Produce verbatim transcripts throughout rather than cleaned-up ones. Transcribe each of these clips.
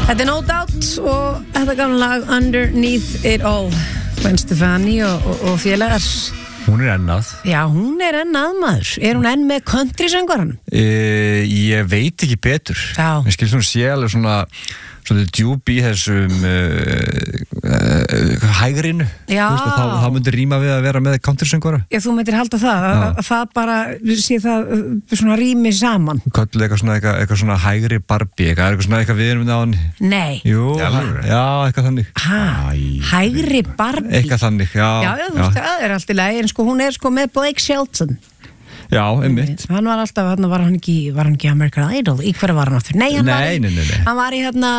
Þetta er No Doubt og þetta gamla lag Underneath It All Gwen Stefani og, og, og félagar. Hún er ennað. Já, hún er ennað maður. Er hún enn með country-söngaran? E, ég veit ekki betur. Já. Mér skilst hún sé alveg svona svona djúp í þessum uh, uh, hægrinu. Já. Þú veist, það, það myndir rýma við að vera með country-söngvara. Já, þú myndir halda það, að, að það bara sé það svona rými saman. Köllu eitthvað svona, eitthvað, eitthvað svona hægri Barbie, eitthvað, eitthvað svona eitthvað við erum á hann. Nei. Jú, já, eitthvað þannig. Hæ, hægri Barbie? Eitthvað þannig, já. Já, já, þú veist, það er allt í lagi, en sko hún er sko með Blake Shelton. Já, einmitt. Hann var alltaf, hann var hann ekki, var hann ekki American Idol? Í hverju var hann aftur? Nei, hann nei, var í, nei, nei, nei. Hann var í þarna,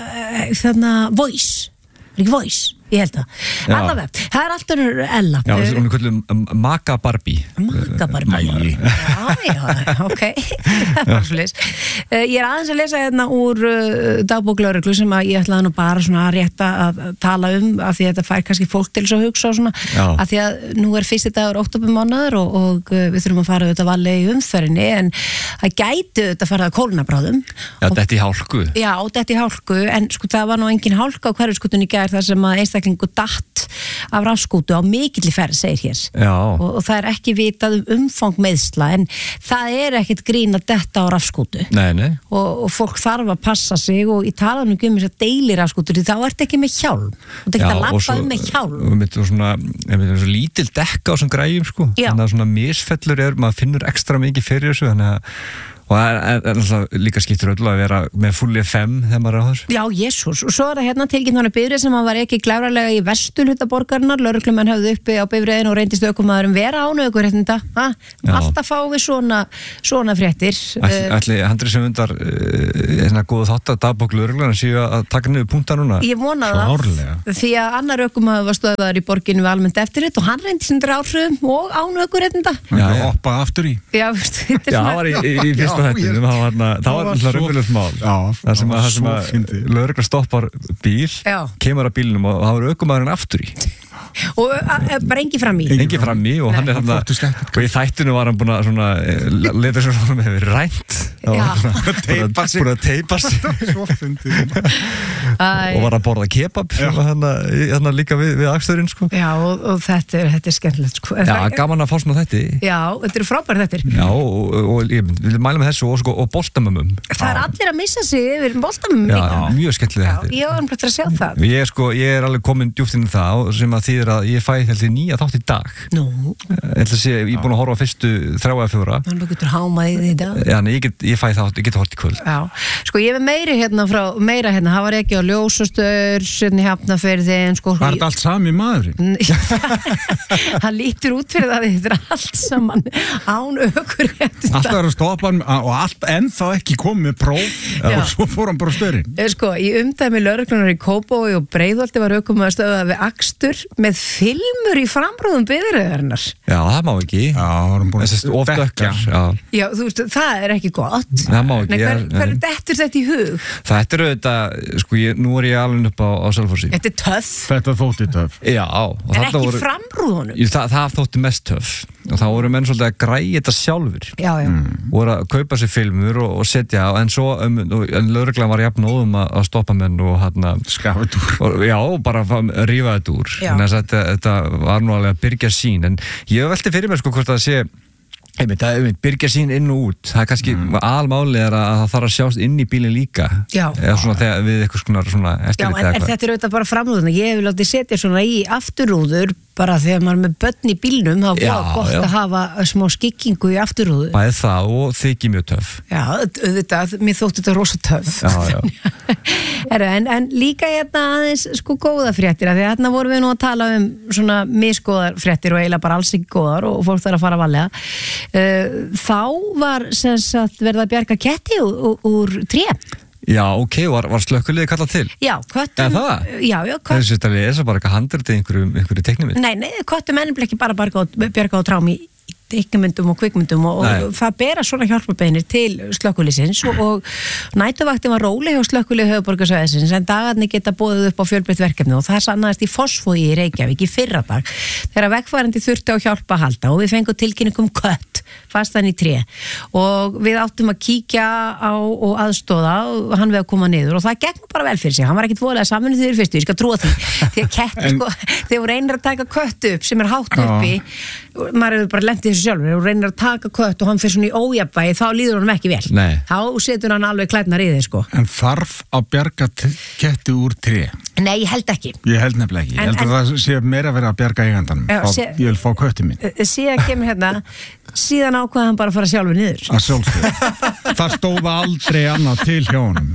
þarna Voice. Var ekki Voice? Ég held það. Allaveg, það er alltaf Ella. Já, hún er kallið Maka Barbie. Maka Barbie. Já, já, ok. Það var svolítið. Ég er aðeins að lesa hérna úr dagbók lögreglu sem að ég ætlaði nú bara svona að rétta að tala um af því að þetta fær kannski fólk til þess að hugsa og svona. Já. Af því að nú er fyrsti dagur októbermánaður og, og við þurfum að fara auðvitað valið í umferðinni en það gæti auðvitað farið að kólnabráðum. Já, þetta í hálku. Já, þetta í hálku en sko það var nú engin hálka á hverfiskutunni í gær þar sem að einstaklingu datt af rafskútu á mikilli ferð, segir hér. Og, og það er ekki vitað um umfang meiðsla en það er ekkert grín að detta á rafskútu. Nei, nei. Og, og fólk þarf að passa sig og í talanum um þess að deili rafskútur þá ert ekki með hjálm. Þú ert ekki að lappa um með hjálm. Og með svona, með svona lítil dekka á svona græjum sko. Já. Þannig að svona misfellur er, maður finnur ekstra mikið fyrir þessu, þannig að og það er alltaf líka skiptur öll að vera með full F M þegar maður er á þessu. Já, jésús. Og svo er það hérna tilkynnt hana bifreið sem að var ekki glárarlega í vesturhluta borgarinnar. Lögreglumenn höfðu uppi á bifreiðin og reyndist ökumaðurum vera án ökuréttinda. Alltaf fá við svona, svona fréttir. Ætli handri sem undar hérna góðu þátt að dagbók lögreglunar séu að taka niður punkta núna? Ég vona það. Því að annar ökumaður var stöðvaður í borginu við almennt eftirlit og hann reyndist undir áhrifum og án ökuréttinda. Já, hoppa aftur í. Já, Já, það var í, í fyrsta þættinum, það var náttúrulega raunverulegt mál. Það sem að, að lögregla stoppar bíl, Já. Kemur að bílnum og það var ökumaðurinn aftur í. Og bara engi fram í. Engi fram í og hann er þarna, og í þættinu var hann búin að svona, leta sér svona með hefur rænt. Búin að teipa sig. Svo fyndið. Og var að borða kebab, hérna líka við, við aksturinn, sko. Já, og, og þetta er, þetta er skemmtilegt, sko. Já, gaman að fá svona þetta. Já, þetta eru frábært þetta. Já, og, og ég vil mæla með þessu og, sko, og boltamömmum. Það er allir að missa sig yfir boltamömmum líka. Já, mjög skemmtilega þetta. Já, ég var umrættur að sjá það. Ég, sko, ég er alveg komin djúpt inn í það sem að þýðir að ég fæ heldur nýja þátt í dag. Nú. Ég er búin að horfa á fyrstu þrjá eða fjóra. Þannig að þú getur hámað í því í dag. Já, ég, get, ég fæ þátt, ég get hort í kvöld. Já, sko ég er meiri hérna frá, meira hérna, það var ekki á Ljósastöður, hérna í Hafnarfirði, en sko... Var þetta allt sami maðurinn? Hann lítur út fyrir það, þetta er allt saman án ökur. Alltaf er að stoppa hann og allt ennþá ekki komið með próf Já. Og svo fór hann bara stöðurinn. Sko, í umdæmi lögreglunar í Kópavogi og Breiðholti var ökumaður stöðvað við akstur með filmur í framrúðum bifreiðarinnar. Já, það má ekki. Já, það var búin að ofdökkar. Já. Já, þú veist, það er ekki gott. Það má ekki. Hver, hver er dettur þetta í hug? Þetta er auðvitað, sko, ég, nú er ég alveg upp á, á Selfossi. Þetta er töff. Þetta þótti töff. Já. En ekki voru, framrúðunum? Jú, það, það þótti mest töff. Og þá voru menn svolítið að græja þetta sjálfur. Já, já. Mm. Voru að kaupa sér filmur og, og setja á, en svo, um, en lögreglan var jafn óðum að, að stoppa menn og hérna... Skafa þetta úr. Já, bara rífa þetta úr. Þannig að þetta, þetta var nú alveg að byrja sín, en ég velti fyrir mér sko hvort það sé einmitt, það er byrja sín inn og út, það er kannski mm. almáli er að það þarf að sjást inn í bílinn líka. Já. Eða svona þegar við eitthvað svona, svona eftirlit. Já, en, en þetta er auðvitað bara framrúðuna, ég hef látið setja svona í afturrúður bara þegar maður er með börn í bílnum þá er gott já. Að hafa smá skikkingu í afturrúðu. Bæði það og þykir mjög töff. Já, auðvitað, mér þótti þetta rosa töff. Já, já. en, en líka hérna aðeins sko góða fréttir, af því að hérna vorum við nú að tala um svona misgóðar fréttir og eiginlega bara alls ekki góðar og fólk þarf að fara varlega. Uh, þá var sem sagt verið að bjarga ketti úr, úr tré. Já, ok, var, var slökkuliði kallað til? Já, köttum... Eða það? Já, já, köttum... Þessi þetta er bara eitthvað handritið einhverju, einhverju teiknumynd? Nei, nei, köttum ennum ekki bara bjarga á trám í teiknumyndum og kvikmyndum og, og það bera svona hjálparbeinir til slökkuliðsins og, og nætuvaktin var róleg hjá slökkulið höfuðborgarsvæðisins en dagarnir geta boðið upp á fjölbreytt verkefni og það sannaðist í Fossvogi í Reykjavík í fyrradag þegar vegfarandi þurfti á hjálpa að halda og við fengum tilkynningum kött fastan í tré og við áttum að kíkja á og aðstóða og hann við að koma niður og það gekk bara vel fyrir sig, hann var ekkit voðalega samvinnu því fyrstu, ég skal trúa því því að kettir en... sko, þegar þú reynir að taka kött upp sem er hátt uppi ah. maður hefur bara lent í þessu sjálfur, þegar þú reynir að taka kött og hann fyrir svona í ójafnvægi, þá líður hann ekki vel Nei. þá setur hann alveg klædnar í þig sko. En þarf að bjarga ketti úr tré? Nei, ég held ekki Ég held nefnilega ekki, en, ég held að en, það sé meira að vera að bjarga eigandanum, já, sé, ég vil fá kötti minn síðan kemur hérna síðan ákvaða hann bara að fara sjálfur niður að sjálfsög, það stóða aldrei annað til hjá honum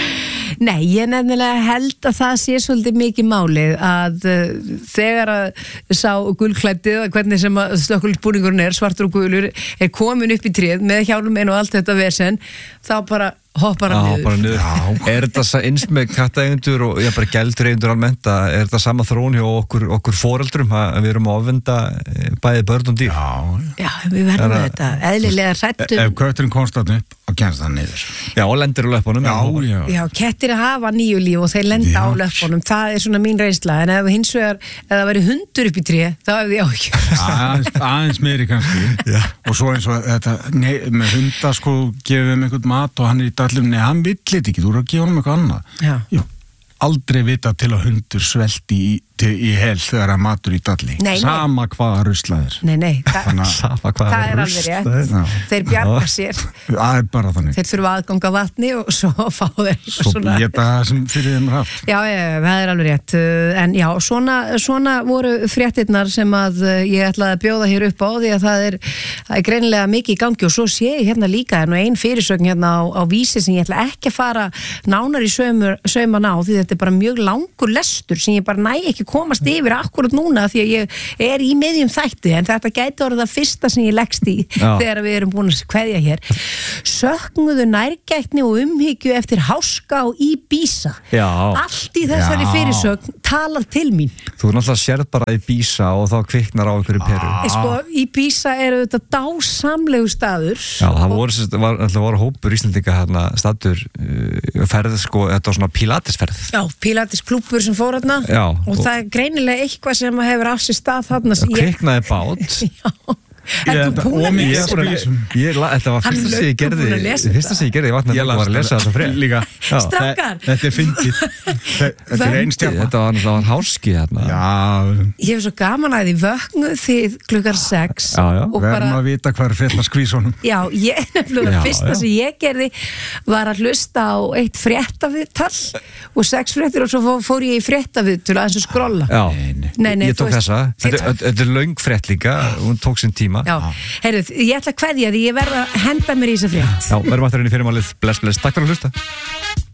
Nei, ég nefnilega held að það sé svolítið mikið málið að uh, þegar að sá gulklæddið að hvernig sem að slökkviliðsbúningurinn er, svartur og gulur, er komin upp í tréð með hjálminn og allt þetta vesen, þá bara hoppar hann niður. Bara niður. Er þetta eins með kattaeigendur og já, bara gældureigendur almennt, er þetta sama þróun hjá okkur, okkur foreldrum að við erum að ofvenda bæði börn og dýr? Já, já við verðum að þetta eðlilega hrættum. Ef kötturinn komst þarna upp og kemst það niður. Já, og lendir á löppunum. Já, já. Já, kettir að hafa nýju líf og þeir lenda já. Á löppunum, það er svona mín reynsla, en ef hins vegar, ef það væri hundur upp í tré, þá hefði ég áhyggjur. Aðeins, aðeins meiri kannski. Og svo eins og þetta, nei, með hunda sko, gefum við einhvern mat og hann er í dallum, nei, hann vill þetta ekki, þú eru að gefa hann eitthvað annað. Já. Jú, aldrei vita til að hundur svelti í, til, í hel þegar að matur í dalli. Nei, sama nei. Hvaða ruslaðir. Nei, nei, það, sama hvaða það er alveg rétt. Þeir bjarga sér. Það er bara þannig. Þeir þurfa aðganga vatni og svo fá þeir svo svona. Svo geta það sem fyrir þeim haft. Já, já, það er alveg rétt. En já, svona, svona voru fréttirnar sem að ég ætlaði að bjóða hér upp á því að það er, það er greinilega mikið í gangi og svo sé ég hérna líka en ein fyrirsögn hérna á, á vísi sem ég ætla ekki að fara nánar í saumur, sauman á því þetta er bara mjög langur lestur sem ég bara næ ekki komast yfir akkurat núna því að ég er í miðjum þætti en þetta gæti orðið það fyrsta sem ég leggst í já. Þegar við erum búin að kveðja hér söknuðu nærgætni og umhyggju eftir háska og Íbísa allt í þessari fyrirsögn talar til mín. Þú er náttúrulega sérð bara Íbísa og þá kviknar á einhverju peru. Sko, Íbísa eru þetta dásamlegu staður. Já, það voru, var, var hópur íslendinga hérna staður uh, ferð, sko, þetta var svona Pilatesferð. Já, Pilatesklúbbur sem fór hérna og, og það er greinilega eitthvað sem hefur á sér stað þarna. Það kviknaði bát. Já. Ég, ég, þetta var fyrsta sem ég gerði fyrsta sem ég gerði, ég vatnaði að var að lesa þetta frið líka. Strákar, þetta er fyndið þetta er einstjárna, þetta var náttúrulega háski hérna. Ég hef svo gaman að þið vöknuð þið klukkar sex og verðum að vita hvað er frétt að skvísunum. Já, ég nefnilega fyrsta sem ég gerði var að hlusta á eitt fréttaviðtal og sex fréttir og svo fór ég í fréttaviðtal aðeins að skrolla. Ég tók þessa, þetta er löng frétt líka, hún tók sinn tíma. Já, heyrðu, ég ætla að kveðja því ég verð að henda mér í þessa frétt. Já, verðum aftur inn í fyrirmálið. Bless, bless. Takk fyrir að hlusta.